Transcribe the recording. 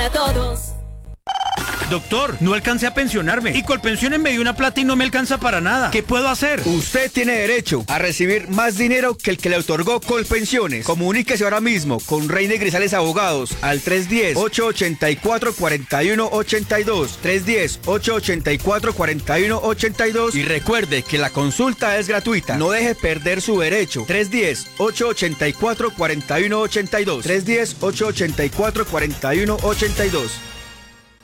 A todos. Doctor, no alcancé a pensionarme y Colpensiones me dio una plata y no me alcanza para nada. ¿Qué puedo hacer? Usted tiene derecho a recibir más dinero que el que le otorgó Colpensiones. Comuníquese ahora mismo con Reina y Grisales Abogados al 310-884-4182. 310-884-4182 y recuerde que la consulta es gratuita. No deje perder su derecho. 310-884-4182. 310-884-4182.